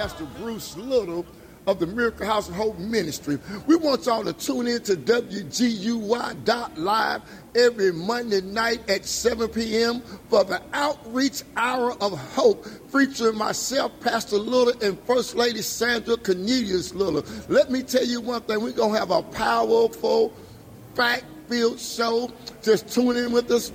Pastor Bruce Little of the Miracle House of Hope Ministry. We want y'all to tune in to WGUY.live every Monday night at 7 p.m. for the Outreach Hour of Hope, featuring myself, Pastor Little, and First Lady Sandra Cornelius Little. Let me tell you one thing. We're going to have a powerful, fact-filled show. Just tune in with us